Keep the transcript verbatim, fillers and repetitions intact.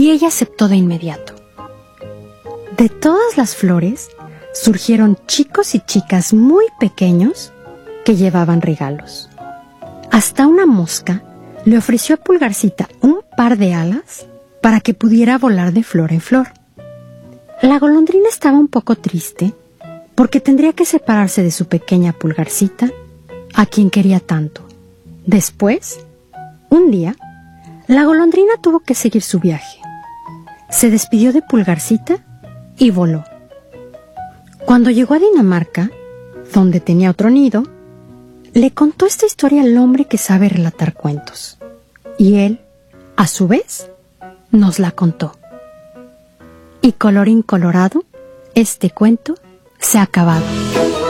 y ella aceptó de inmediato. De todas las flores surgieron chicos y chicas muy pequeños que llevaban regalos. Hasta una mosca le ofreció a Pulgarcita un par de alas para que pudiera volar de flor en flor. La golondrina estaba un poco triste porque tendría que separarse de su pequeña Pulgarcita, a quien quería tanto. Después, un día, la golondrina tuvo que seguir su viaje. Se despidió de Pulgarcita y voló. Cuando llegó a Dinamarca, donde tenía otro nido, le contó esta historia al hombre que sabe relatar cuentos. Y él, a su vez, nos la contó. Y colorín colorado, este cuento se ha acabado.